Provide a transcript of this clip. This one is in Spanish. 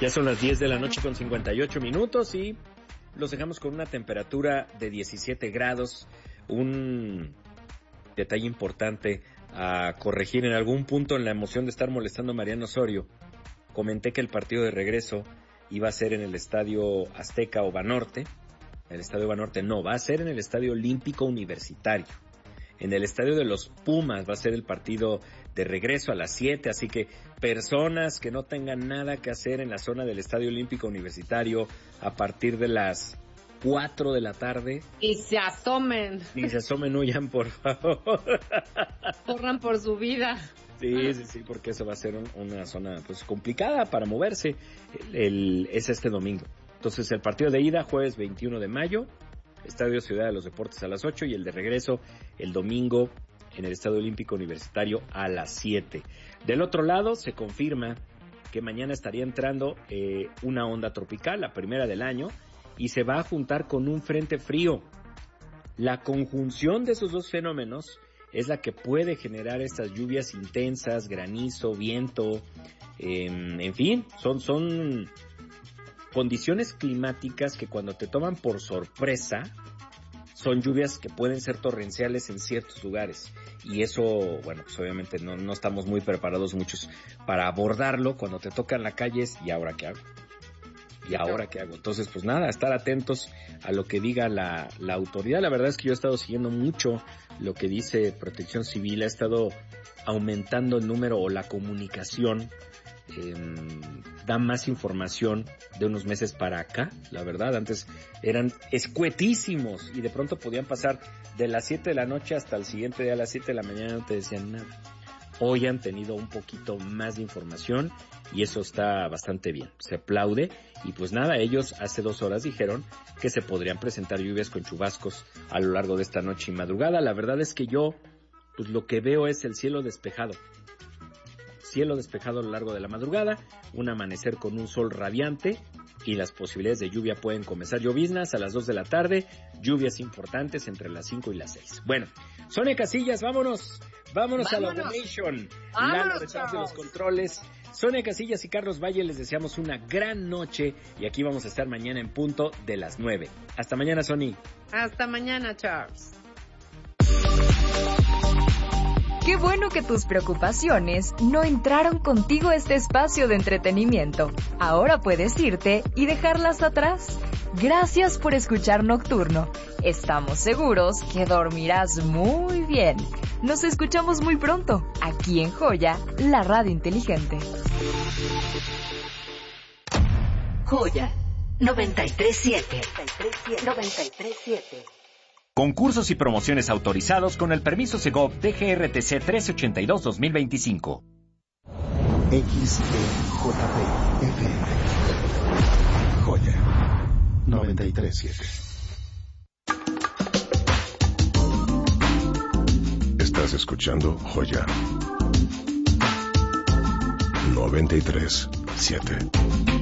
Ya son las 10 de la noche con 58 minutos y los dejamos con una temperatura de 17 grados. Un detalle importante a corregir en algún punto en la emoción de estar molestando a Mariano Osorio. Comenté que el partido de regreso iba a ser en el Estadio Azteca o Banorte. El Estadio Banorte no, va a ser en el Estadio Olímpico Universitario. En el Estadio de los Pumas va a ser el partido de regreso a las 7, así que personas que no tengan nada que hacer en la zona del Estadio Olímpico Universitario a partir de las 4 de la tarde. Y se asomen. Huyan, por favor. Corran por su vida. Sí, porque eso va a ser una zona pues complicada para moverse. Es este domingo. Entonces el partido de ida, jueves 21 de mayo, Estadio Ciudad de los Deportes a las 8 y el de regreso el domingo en el Estadio Olímpico Universitario a las 7. Del otro lado se confirma que mañana estaría entrando una onda tropical, la primera del año, y se va a juntar con un frente frío. La conjunción de esos dos fenómenos es la que puede generar estas lluvias intensas, granizo, viento, en fin, son condiciones climáticas que cuando te toman por sorpresa, son lluvias que pueden ser torrenciales en ciertos lugares. Y eso, bueno, pues obviamente no estamos muy preparados muchos para abordarlo. Cuando te toca en la calle es, ¿y ahora qué hago? ¿Y ahora qué hago? Entonces, pues nada, estar atentos a lo que diga la autoridad. La verdad es que yo he estado siguiendo mucho lo que dice Protección Civil. Ha estado aumentando el número o la comunicación. Da más información de unos meses para acá, la verdad. Antes eran escuetísimos y de pronto podían pasar de las 7 de la noche hasta el siguiente día a las 7 de la mañana, no te decían nada. Hoy han tenido un poquito más de información y eso está bastante bien, se aplaude. Y pues nada, ellos hace 2 horas dijeron que se podrían presentar lluvias con chubascos a lo largo de esta noche y madrugada. La verdad es que yo, pues lo que veo es el cielo despejado. Cielo despejado a lo largo de la madrugada, un amanecer con un sol radiante y las posibilidades de lluvia pueden comenzar. Lloviznas a las 2 de la tarde, lluvias importantes entre las 5 y las 6. Bueno, Sonia Casillas, vámonos a la Automation. Lalo detrás de los controles. Sonia Casillas y Carlos Valle, les deseamos una gran noche y aquí vamos a estar mañana en punto de las 9. Hasta mañana, Sony. Hasta mañana, Charles. Qué bueno que tus preocupaciones no entraron contigo a este espacio de entretenimiento. Ahora puedes irte y dejarlas atrás. Gracias por escuchar Nocturno. Estamos seguros que dormirás muy bien. Nos escuchamos muy pronto, aquí en Joya, la radio inteligente. Joya 93.7. 93.7. Concursos y promociones autorizados con el permiso Segov DGRTC 1382-2025. XEJP FM. Joya 93.7. Estás escuchando Joya 93.7.